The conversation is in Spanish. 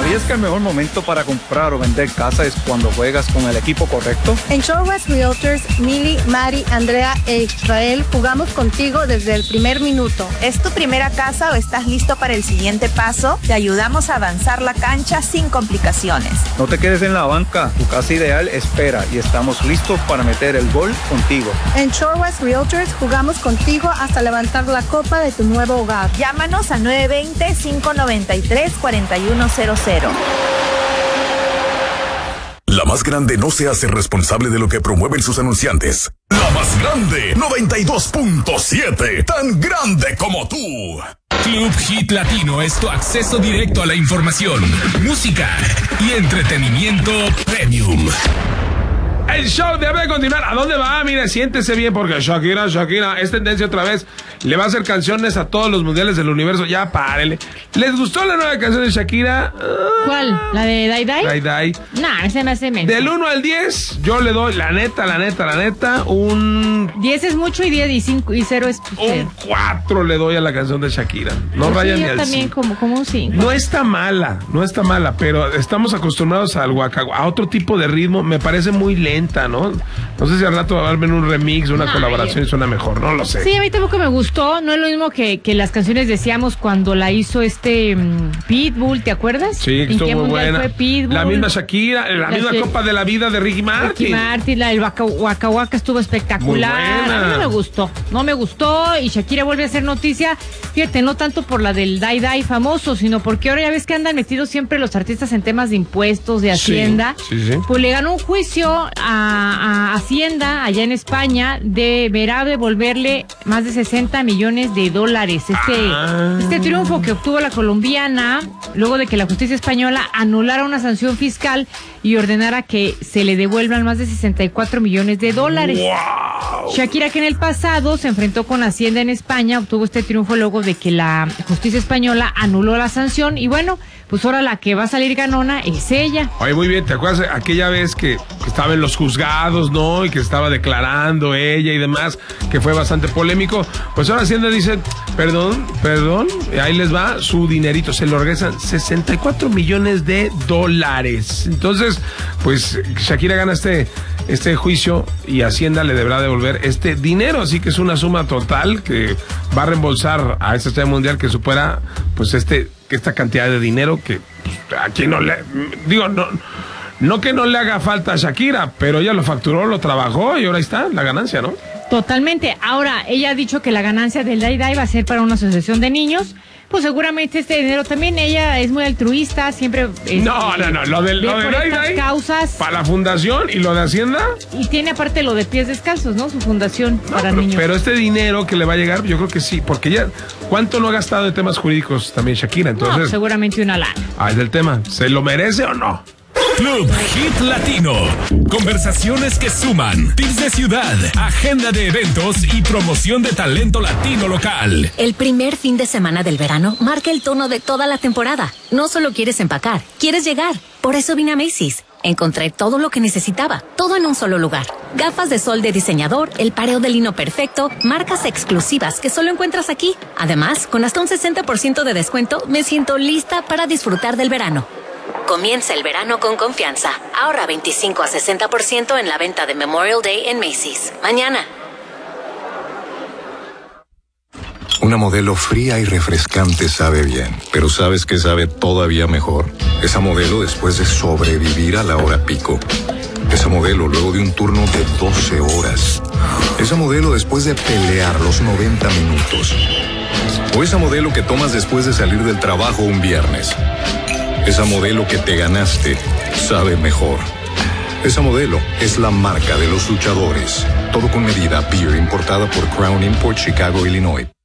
¿Sabías que el mejor momento para comprar o vender casa es cuando juegas con el equipo correcto? En Shore West Realtors, Mili, Mari, Andrea e Israel jugamos contigo desde el primer minuto. ¿Es tu primera casa o estás listo para el siguiente paso? Te ayudamos a avanzar la cancha sin complicaciones. No te quedes en la banca, tu casa ideal espera y estamos listos para meter el gol contigo. En Shore West Realtors jugamos contigo hasta levantar la copa de tu nuevo hogar. Llámanos a 920-593-4100. La más grande no se hace responsable de lo que promueven sus anunciantes. La más grande, 92.7, tan grande como tú. Club Hit Latino es tu acceso directo a la información, música y entretenimiento premium. El show debe continuar. ¿A dónde va? Mire, siéntese bien porque Shakira es tendencia otra vez. Le va a hacer canciones a todos los mundiales del universo. Ya párele. ¿Les gustó la nueva canción de Shakira? ¿Cuál? ¿La de Dai Dai? Dai Dai. Nah, ese me hace menso. Del 1 al 10, yo le doy, la neta, un... 10 es mucho y 10 y 5 y 0 es... Un 4 le doy a la canción de Shakira. No pues raya sí, ni al 5. también como un 5. No está mala, pero estamos acostumbrados a otro tipo de ritmo. Me parece muy lenta, ¿no? No sé si al rato va a haber un remix, una colaboración y suena mejor, no lo sé. Sí, a mí tampoco me gustó. No es lo mismo que las canciones decíamos cuando la hizo Pitbull, ¿te acuerdas? Sí, que estuvo muy buena. Fue Pitbull. La misma Shakira, la misma Copa de la Vida de Ricky Martin. La del Waka Waka estuvo espectacular. Muy buena. A mí no me gustó y Shakira vuelve a hacer noticia. Fíjate, no tanto por la del Dai Dai famoso, sino porque ahora ya ves que andan metidos siempre los artistas en temas de impuestos, de Hacienda. Sí. Pues le ganó un juicio a Hacienda allá en España, deberá devolverle más de 60 millones de dólares. Este triunfo que obtuvo la colombiana, luego de que la justicia española anulara una sanción fiscal y ordenara que se le devuelvan más de 64 millones de dólares. ¡Wow! Shakira, que en el pasado se enfrentó con Hacienda en España, obtuvo este triunfo luego de que la justicia española anuló la sanción y bueno, pues ahora la que va a salir ganona es ella. Oye, muy bien, ¿te acuerdas aquella vez que estaba en los juzgados, ¿no? Y que estaba declarando ella y demás, que fue bastante polémico. Pues ahora Hacienda dice, perdón, ahí les va su dinerito, se lo regresan 64 millones de dólares. Entonces, pues Shakira gana este juicio y Hacienda le deberá devolver este dinero, así que es una suma total que va a reembolsar a esta estrella mundial que supera, pues esta cantidad de dinero que pues, aquí no le digo, no que no le haga falta a Shakira, pero ella lo facturó, lo trabajó y ahora ahí está la ganancia, ¿no? Totalmente. Ahora, ella ha dicho que la ganancia del Dai Dai va a ser para una asociación de niños. Pues seguramente este dinero también, ella es muy altruista, siempre... No, lo de Dai Dai, causas. Para la fundación y lo de Hacienda. Y tiene aparte lo de Pies Descalzos, ¿no? Su fundación para niños. Pero este dinero que le va a llegar, yo creo que sí, porque ella, ¿cuánto no ha gastado de temas jurídicos también Shakira? Entonces, no, seguramente una lana. Es el tema, ¿se lo merece o no? Club Hit Latino. Conversaciones que suman. Tips de ciudad, agenda de eventos y promoción de talento latino local. El primer fin de semana del verano marca el tono de toda la temporada. No solo quieres empacar, quieres llegar. Por eso vine a Macy's. Encontré todo lo que necesitaba, todo en un solo lugar. Gafas de sol de diseñador, el pareo de lino perfecto, marcas exclusivas que solo encuentras aquí. Además, con hasta un 60% de descuento, me siento lista para disfrutar del verano. Comienza el verano con confianza. Ahorra 25 a 60% en la venta de Memorial Day en Macy's. Mañana. Una Modelo fría y refrescante sabe bien, pero ¿sabes qué sabe todavía mejor? Esa Modelo después de sobrevivir a la hora pico. Esa Modelo luego de un turno de 12 horas. Esa Modelo después de pelear los 90 minutos. O esa Modelo que tomas después de salir del trabajo un viernes. Esa Modelo que te ganaste sabe mejor. Esa Modelo es la marca de los luchadores. Todo con medida. Beer importada por Crown Imports, Chicago, Illinois.